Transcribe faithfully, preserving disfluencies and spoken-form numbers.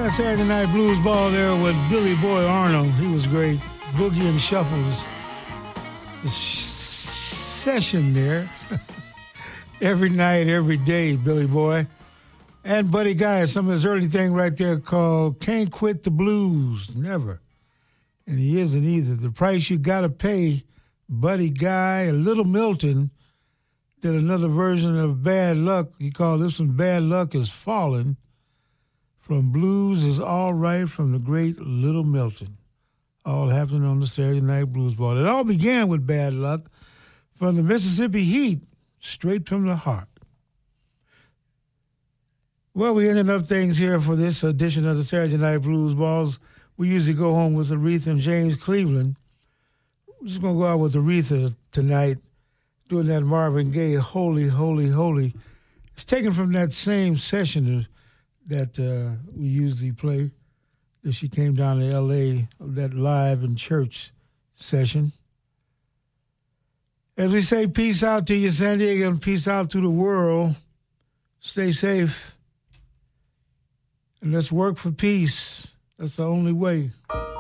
Saturday Night Blues Ball there with Billy Boy Arnold. He was great. Boogie and Shuffles. The session there. Every night, every day, Billy Boy. And Buddy Guy, some of his early thing right there called Can't Quit the Blues. Never. And he isn't either. The Price You Gotta Pay, Buddy Guy, and Little Milton did another version of Bad Luck. He called this one Bad Luck Is Falling. From Blues Is All Right from the great Little Milton. All happening on the Saturday Night Blues Ball. It all began with Bad Luck from the Mississippi Heat, straight from the heart. Well, we ended up things here for this edition of the Saturday Night Blues Balls. We usually go home with Aretha and James Cleveland. We're just going to go out with Aretha tonight, doing that Marvin Gaye, Holy, Holy, Holy. It's taken from that same session that uh, we usually play, that she came down to L A, that live in church session. As we say, peace out to you, San Diego, and peace out to the world. Stay safe. And let's work for peace. That's the only way.